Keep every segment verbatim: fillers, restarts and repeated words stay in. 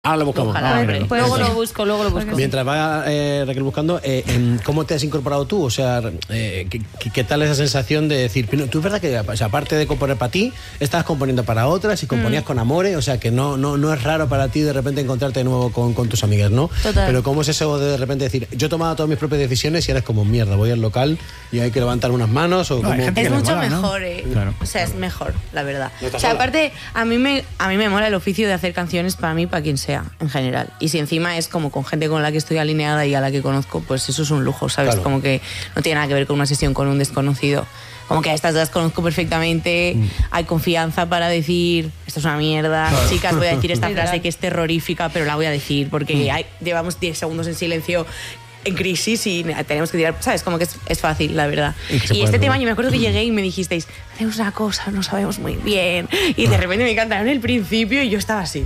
Ah, lo buscamos. Ojalá, ah, hombre. Pues, luego lo busco, luego lo busco. Mientras va eh, Raquel buscando, eh, ¿cómo te has incorporado tú? O sea, eh, ¿qué, qué tal esa sensación de decir, tú es verdad que, o sea, aparte de componer para ti, estabas componiendo para otras y componías mm. con Amore, o sea, que no, no, no es raro para ti de repente encontrarte de nuevo con, con tus amigas, ¿no? Total. Pero ¿cómo es eso de de repente decir, yo he tomado todas mis propias decisiones y ahora es como mierda, voy al local y hay que levantar unas manos? O no, como... Es mucho mola, mejor, ¿no? ¿eh? Claro. O sea, es mejor, la verdad. No o sea, sola. aparte, a mí, me, a mí me mola el oficio de hacer canciones para mí, para quien sea, en general. Y si encima es como con gente con la que estoy alineada y a la que conozco, pues eso es un lujo, ¿sabes? Claro. Como que no tiene nada que ver con una sesión con un desconocido. Como que a estas las conozco perfectamente, mm. hay confianza para decir, esto es una mierda, claro. Chicas, voy a decir esta frase que es terrorífica, pero la voy a decir porque mm. hay, llevamos diez segundos en silencio en crisis y tenemos que tirar, ¿sabes? Como que es, es fácil, la verdad. Y, y este tema, yo me acuerdo que llegué y me dijisteis, hacemos una cosa, no sabemos muy bien. Y de repente me cantaron el principio y yo estaba así.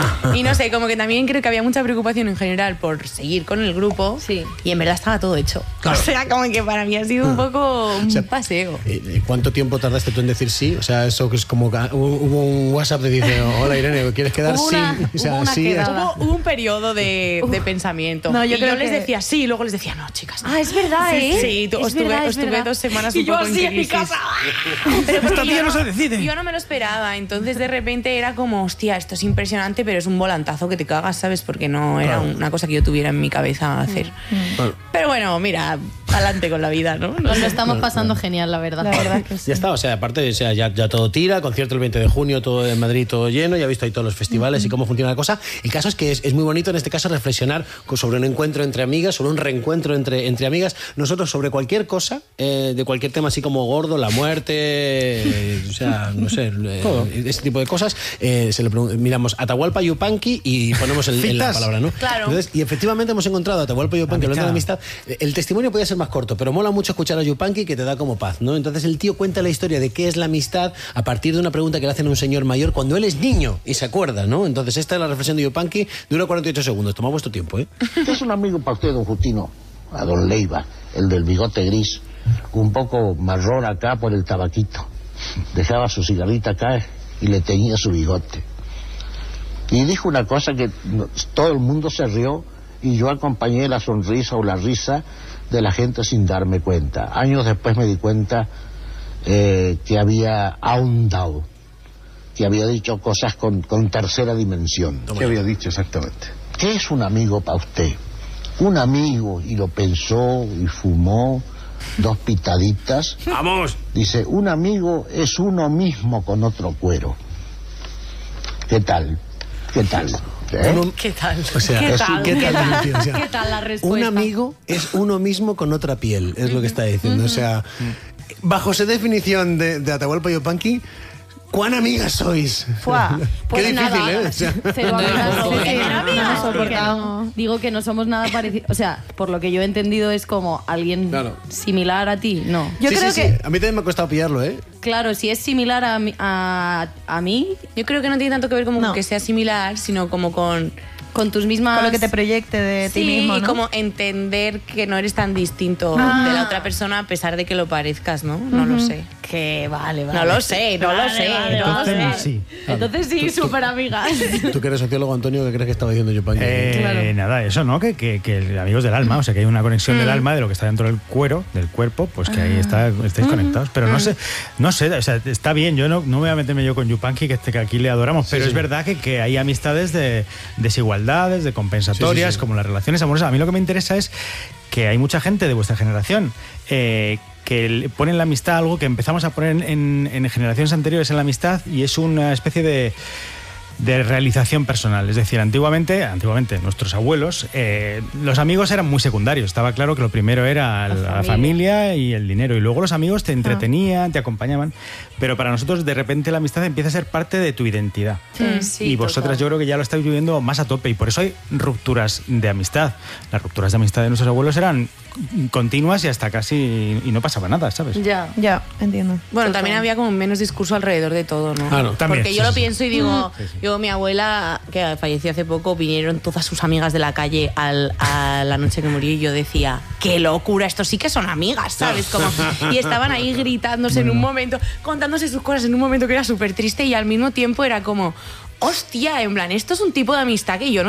Y no sé, como que también creo que había mucha preocupación en general por seguir con el grupo. Sí. Y en verdad estaba todo hecho. Claro. O sea, como que para mí ha sido un poco un o sea, paseo. ¿Cuánto tiempo tardaste tú en decir sí? O sea, eso que es como hubo un WhatsApp de dice, hola Irene, ¿quieres quedar? Hubo una, sí. O sea, hubo, una sí hubo, hubo un periodo de, de pensamiento. No, yo y creo yo que... les decía sí, y luego les decía no, chicas. No. Ah, es verdad, ¿eh? Sí, sí es estuve, verdad, estuve verdad. dos semanas y un yo poco así en crisis. En mi casa. Pero esta tía no, no se decide. Yo no me lo esperaba, entonces de repente era como, hostia, esto es impresionante, pero es un volantazo que te cagas, ¿sabes? Porque no era claro. una cosa que yo tuviera en mi cabeza hacer. Mm. Claro. Pero bueno, mira, adelante con la vida, ¿no? Nos lo estamos pasando claro. genial, la verdad. La verdad que sí. Ya está, o sea, aparte, o sea, ya, ya todo tira, concierto el veinte de junio, todo en Madrid, todo lleno, ya he visto ahí todos los festivales mm-hmm. y cómo funciona la cosa. El caso es que es, es muy bonito en este caso reflexionar sobre un encuentro entre amigas, sobre un reencuentro entre, entre amigas. Nosotros sobre cualquier cosa, eh, de cualquier tema así como gordo, la muerte, eh, o sea, no sé, eh, ese tipo de cosas, eh, se le miramos Atahualpa Yupanqui y ponemos el, en la palabra, ¿no? Claro. Entonces, y efectivamente hemos encontrado a Atahualpa Yupanqui hablando de amistad. El testimonio podía ser más corto, pero mola mucho escuchar a Yupanqui que te da como paz, ¿no? Entonces el tío cuenta la historia de qué es la amistad a partir de una pregunta que le hacen a un señor mayor cuando él es niño y se acuerda, ¿no? Entonces esta es la reflexión de Yupanqui, dura cuarenta y ocho segundos, toma vuestro tiempo, ¿eh? ¿Qué es un amigo para usted, don Justino? A don Leiva, el del bigote gris, un poco marrón acá por el tabaquito. Dejaba su cigarrita acá y le teñía su bigote. Y dijo una cosa que todo el mundo se rió y yo acompañé la sonrisa o la risa de la gente sin darme cuenta. Años después me di cuenta eh, que había ahondado, que había dicho cosas con, con tercera dimensión. ¿Qué había dicho exactamente? ¿Qué es un amigo para usted? Un amigo, y lo pensó y fumó dos pitaditas. ¡Vamos! Dice, un amigo es uno mismo con otro cuero. ¿Qué tal? ¿Qué tal? ¿Eh? Uno, ¿Qué tal? O sea, ¿Qué es, tal? ¿qué tal? ¿Qué ¿Qué tal? o sea, ¿Qué tal la respuesta? Un amigo es uno mismo con otra piel, es lo que está diciendo. O sea, bajo esa definición de, de Atahualpa Yupanqui, ¿cuán amigas sois? Fuá, pues Qué difícil, nada, ¿eh? O sea, cero amigas, no, sí, no, sí, no, no, no, no soportamos. Digo que no somos nada parecidos. O sea, por lo que yo he entendido es como alguien Claro. similar a ti. No. Yo sí, creo sí, que. sí. A mí también me ha costado pillarlo, ¿eh? Claro, si es similar a, mi- a, a mí, Yo creo que no tiene tanto que ver como No. que sea similar, sino como con... con tus mismas. Con lo que te proyecte de Sí, ti mismo, y ¿no? como entender que no eres tan distinto Ah. de la otra persona a pesar de que lo parezcas, ¿no? No lo sé. Que vale, vale. No lo sé, no Vale, lo sé. vale, no lo Entonces, vale. sé. sí. Entonces sí, súper amigas. Tú que eres sociólogo, Antonio, ¿qué crees que estaba diciendo Yupanqui? Eh, Claro. Nada, eso, ¿no? Que, que, que amigos del alma, o sea, que hay una conexión Mm. del alma de lo que está dentro del cuero, del cuerpo, pues que ahí está, estáis Mm. conectados. Pero no sé, no sé, o sea, está bien, yo no, no voy a meterme yo con Yupanqui, que, este, que aquí le adoramos, pero sí. es verdad que, que hay amistades de desigualdades, de compensatorias, Sí, sí, sí. como las relaciones amorosas. A mí lo que me interesa es que hay mucha gente de vuestra generación eh, que le ponen la amistad algo que empezamos a poner en, en generaciones anteriores en la amistad y es una especie de de realización personal. Es decir, antiguamente, antiguamente nuestros abuelos, eh, los amigos eran muy secundarios. Estaba claro que lo primero era la, la familia. familia y el dinero. Y luego los amigos te entretenían, te acompañaban. Pero para nosotros, de repente, la amistad empieza a ser parte de tu identidad. Sí, sí, y vosotras total. yo creo que ya lo estáis viviendo más a tope. Y por eso hay rupturas de amistad. Las rupturas de amistad de nuestros abuelos eran continuas y hasta casi... y no pasaba nada, ¿sabes? Ya. Ya, entiendo. Bueno, Total. también había como menos discurso alrededor de todo, ¿no? Claro. También, Porque sí, yo lo sí, sí. pienso y digo, Sí, sí. yo, mi abuela, que falleció hace poco, vinieron todas sus amigas de la calle al, a la noche que murió y yo decía, qué locura, estos sí que son amigas, ¿sabes? Como, y estaban ahí gritándose en un momento, contándose sus cosas en un momento que era súper triste y al mismo tiempo era como, hostia, en plan, esto es un tipo de amistad que yo no